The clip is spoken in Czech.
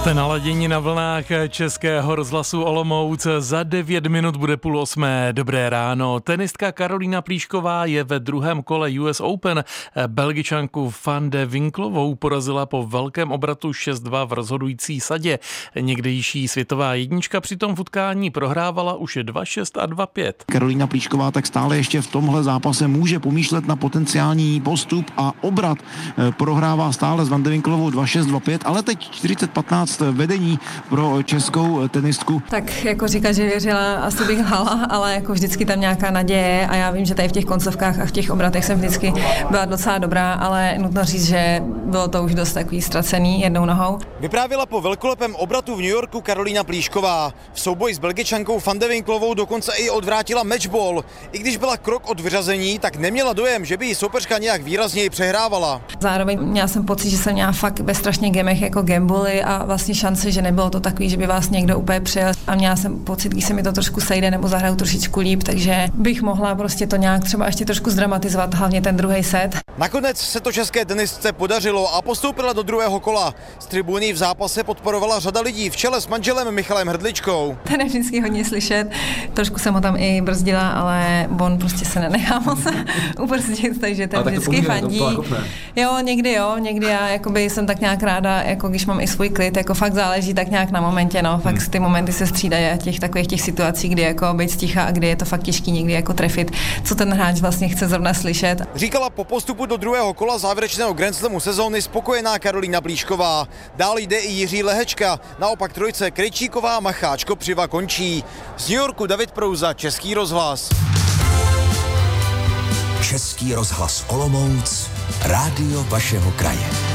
Jste naladěni na vlnách Českého rozhlasu Olomouc. Za 9 minut bude 7:30. Dobré ráno. Tenistka Karolína Plíšková je ve druhém kole US Open. Belgičanku Van de Winklovou porazila po velkém obratu 6-2 v rozhodující sadě. Někdejší světová jednička přitom v utkání prohrávala už 2-6 a 2-5. Karolína Plíšková tak stále ještě v tomhle zápase může pomýšlet na potenciální postup a obrat. Prohrává stále s Van de Winklovou 2-6, 2-5, ale teď 40-15 vedení pro českou tenistku. Tak jako říkat, že věřila, asi bych lhala, ale jako vždycky tam nějaká naděje a já vím, že tady v těch koncovkách a v těch obratech jsem vždycky byla docela dobrá, ale nutno říct, že bylo to už dost takový ztracený jednou nohou. Vyprávěla po velkolepém obratu v New Yorku Karolína Plíšková. V souboji s Belgičankou Van de Winklovou dokonce i odvrátila matchball. I když byla krok od vyřazení, tak neměla dojem, že by ji soupeřka nějak výrazněji přehrávala. Zároveň měla jsem pocit, že jsem měla fakt ve strašně gemech jako gambuly a vlastně šance, že nebylo to takový, že by vás někdo úplně přijel. A měla jsem pocit, když se mi to trošku sejde nebo zahraju trošičku líp, takže bych mohla prostě to nějak třeba ještě trošku zdramatizovat, hlavně ten druhý set. Nakonec se to české tenistce podařilo a postoupila do druhého kola. Z tribuny v zápase podporovala řada lidí v čele s manželem Michalem Hrdličkou. Ten je vždycky hodně slyšet. Trošku jsem ho tam i brzdila, ale on prostě se nenechá moc ubrzdit, takže ten vždycky fandí. Jo, někdy já jakoby jsem tak nějak ráda, jako když mám i svůj klid, jako fakt záleží tak nějak na momentě, no. Fakt ty momenty se střídají a těch situací, kdy jako být sticha a kdy je to fakt těžký někdy jako trefit, co ten hráč vlastně chce zrovna slyšet. Říkala po postupu do druhého kola závěrečného Grand Slamu sezóny spokojená Karolína Plíšková. Dál jde i Jiří Lehečka, naopak trojce Krejčíková, Macháč, Kopřiva končí. Z New Yorku David Prouza, Český rozhlas. Český rozhlas Olomouc, rádio vašeho kraje.